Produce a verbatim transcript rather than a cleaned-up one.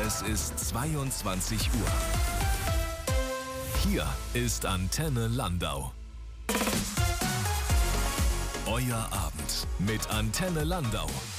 Es ist zweiundzwanzig Uhr. Hier ist Antenne Landau. Euer Abend mit Antenne Landau.